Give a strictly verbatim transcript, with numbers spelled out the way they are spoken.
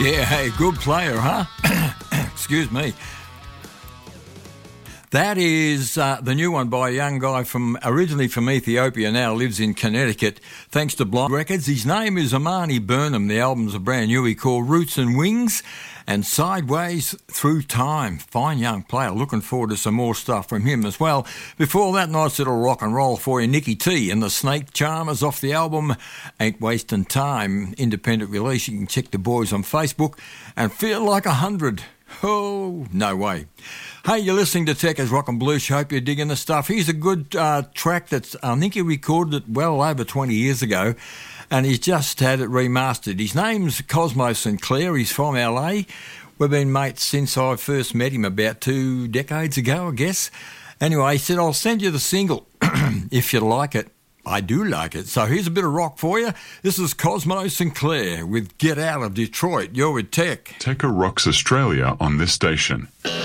Yeah, hey, good player, huh? Excuse me. That is uh, the new one by a young guy from originally from Ethiopia, now lives in Connecticut, thanks to Blind Records. His name is Amani Burnham. The album's a brand new. He called Roots and Wings and Sideways Through Time. Fine young player. Looking forward to some more stuff from him as well. Before that, nice little rock and roll for you. Nicky T and the Snake Charmers off the album Ain't Wasting Time. Independent release. You can check the boys on Facebook and Feel Like a Hundred. Oh, no way. Hey, you're listening to Tekka's Rock and Blues. Hope you're digging the stuff. Here's a good uh, track that's, I think he recorded it well over twenty years ago, and he's just had it remastered. His name's Cosmo Sinclair. He's from L A. We've been mates since I first met him about two decades ago, I guess. Anyway, he said, I'll send you the single if you like it. I do like it. So here's a bit of rock for you. This is Cosmo Sinclair with Get Out of Detroit. You're with Tech. Tekka rocks Australia on this station.